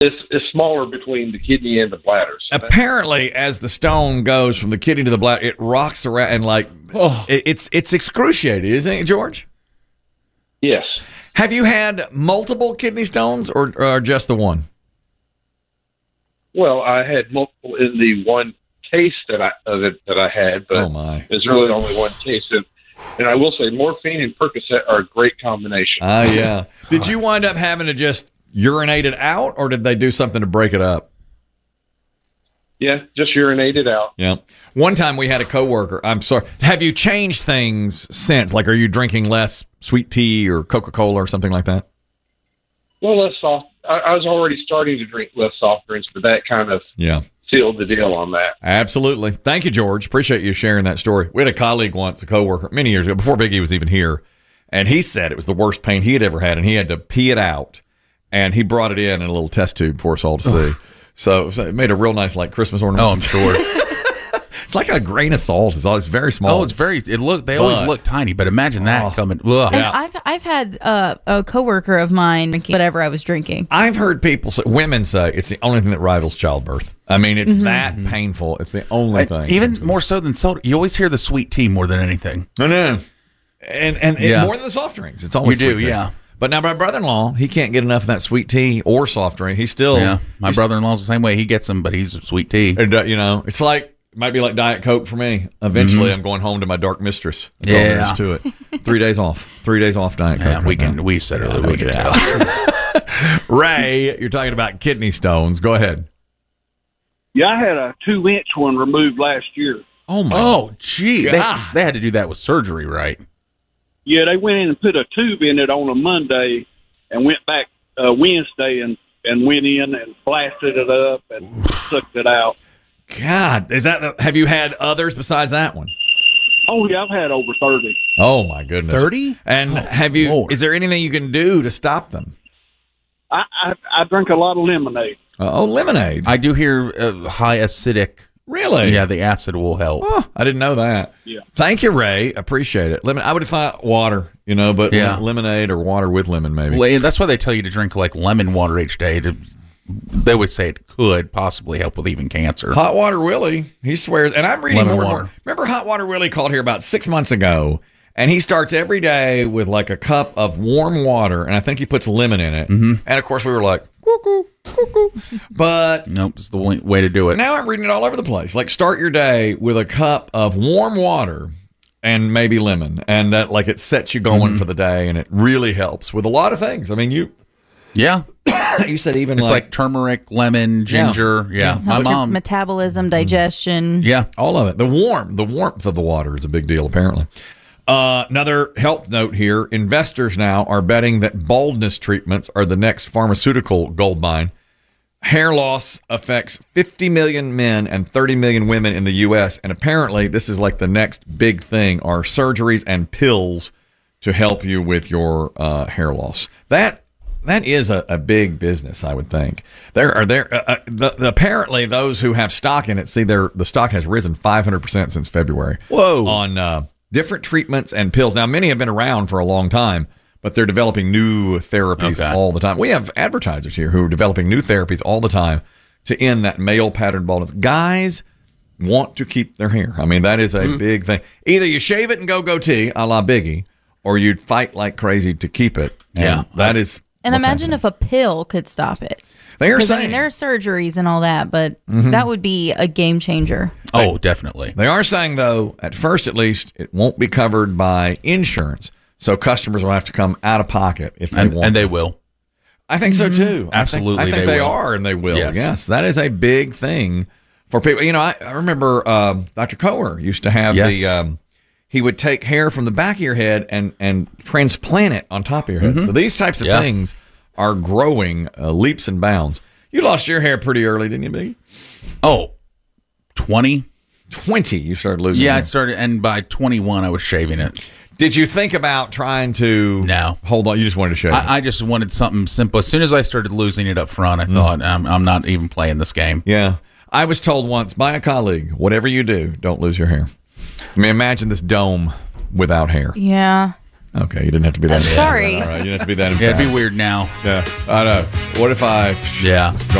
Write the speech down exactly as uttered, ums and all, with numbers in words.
It's, it's smaller between the kidney and the bladders. Apparently, as the stone goes from the kidney to the bladder, it rocks around and like oh. it, it's it's excruciating, isn't it, George? Yes. Have you had multiple kidney stones or, or just the one? Well, I had multiple in the one case that I uh, that, that I had, but oh my. There's really only one case. And, and I will say, morphine and Percocet are a great combination. Ah, uh, yeah. Did you wind up having to just urinate it out, or did they do something to break it up? Yeah, just urinate it out. Yeah. One time we had a coworker. I'm sorry. Have you changed things since? Like, are you drinking less sweet tea or Coca-Cola or something like that? Well, less soft. I, I was already starting to drink less soft drinks, but that kind of yeah sealed the deal on that. Absolutely. Thank you, George. Appreciate you sharing that story. We had a colleague once, a coworker, many years ago, before Biggie was even here, and he said it was the worst pain he had ever had, and he had to pee it out. And he brought it in in a little test tube for us all to see. so, so it made a real nice, like, Christmas ornament. Oh, I'm sure. It's like a grain of salt. It's, all, it's very small. Oh, it's very. It look. They but, always look tiny, but imagine that oh, coming. Ugh. And yeah. I've I've had uh, a coworker of mine drinking whatever I was drinking. I've heard people say, women say, it's the only thing that rivals childbirth. I mean, it's mm-hmm. that mm-hmm. painful. It's the only I, thing. Even more so than soda. You always hear the sweet tea more than anything. No, no, and and yeah. it, more than the soft drinks. It's always you sweet do, tea. yeah. But now my brother-in-law, he can't get enough of that sweet tea or soft drink. He's still yeah. My brother-in-law's the same way. He gets them, but he's sweet tea. And, uh, you know, it's like it might be like Diet Coke for me. Eventually, mm-hmm. I'm going home to my dark mistress. That's yeah. all there is to it. Three days off. Three days off Diet Coke. Yeah, right we can. now. We said earlier yeah, we can tell. Ray, you're talking about kidney stones. Go ahead. Yeah, I had a two-inch one removed last year. Oh my! Oh, gee, they, they had to do that with surgery, right? Yeah, they went in and put a tube in it on a Monday, and went back uh, Wednesday and, and went in and blasted it up and sucked it out. God, is that the, have you had others besides that one? Oh yeah, I've had over thirty. Oh my goodness, thirty? And oh, have you? Lord. Is there anything you can do to stop them? I I, I drink a lot of lemonade. Uh, oh, lemonade! I do hear uh, high acidic. Really? Yeah, the acid will help. Oh, I didn't know that. Yeah. Thank you, Ray. Appreciate it. Lemon. I would have thought water, you know, but yeah. lemonade or water with lemon, maybe. Well, that's why they tell you to drink like lemon water each day. To, they would say it could possibly help with even cancer. Hot Water Willie, he swears, and I'm reading lemon more, water. more. Remember, Hot Water Willie called here about six months ago, and he starts every day with like a cup of warm water, and I think he puts lemon in it. Mm-hmm. And of course, we were like, cuckoo, cuckoo. But nope, it's the way to do it. Now I'm reading it all over the place. Like, start your day with a cup of warm water and maybe lemon, and that like it sets you going mm-hmm. for the day, and it really helps with a lot of things. I mean, you, yeah, you said even it's like, like turmeric, lemon, ginger. Yeah, yeah. yeah. My mom, metabolism, digestion. Yeah, all of it. The warm, the warmth of the water is a big deal, apparently. Uh, another health note here. Investors now are betting that baldness treatments are the next pharmaceutical gold mine. Hair loss affects fifty million men and thirty million women in the U S, and apparently this is like the next big thing are surgeries and pills to help you with your uh, hair loss. That that is a, a big business, I would think. There are there uh, uh, the, the, apparently those who have stock in it see their the stock has risen five hundred percent since February. Whoa. On uh, different treatments and pills. Now, many have been around for a long time, but they're developing new therapies okay. all the time. We have advertisers here who are developing new therapies all the time to end that male pattern baldness. Guys want to keep their hair. I mean, that is a mm. big thing. Either you shave it and go goatee, a la Biggie, or you'd fight like crazy to keep it. Yeah. And that is. And imagine happening. If a pill could stop it. They are saying. I mean, there are surgeries and all that, but mm-hmm. that would be a game changer. Oh, definitely. They are saying, though, at first at least, it won't be covered by insurance. So customers will have to come out of pocket if they and, want. And they will. I think so, too. Absolutely, I think, I think they, they will. are, and they will. Yes. yes. That is a big thing for people. You know, I, I remember um, Doctor Coher used to have yes. the, um, he would take hair from the back of your head and, and transplant it on top of your head. Mm-hmm. So these types of yeah. things are growing uh, leaps and bounds. You lost your hair pretty early, didn't you, Biggie? Oh, twenty? twenty, you started losing Yeah, hair. I started, and by twenty-one, I was shaving it. Did you think about trying to no. hold on? You just wanted to shave it? I, I just wanted something simple. As soon as I started losing it up front, I thought, mm. I'm, I'm not even playing this game. Yeah. I was told once by a colleague, whatever you do, don't lose your hair. I mean, imagine this dome without hair. Yeah. Okay, you didn't have to be that. Uh, sorry. All right, you didn't have to be that. Yeah, it'd be weird now. Yeah, I know. What if I? Yeah.